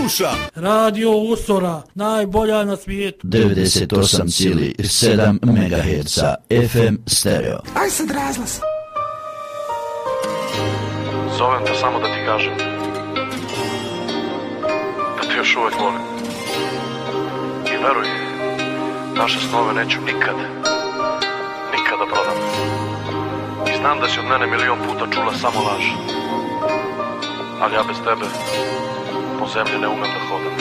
sluša Radio Usora, najbolja na svijetu. 98,7 MHz FM stereo. Aj sad razglas. Zovem te samo da ti kažem da te još uvek volim. I veruj, naše snove neću nikada prodam. I znam da si od mene milion puta čula samo laž. Ali ja bez tebe po zemlji ne umem da hodam.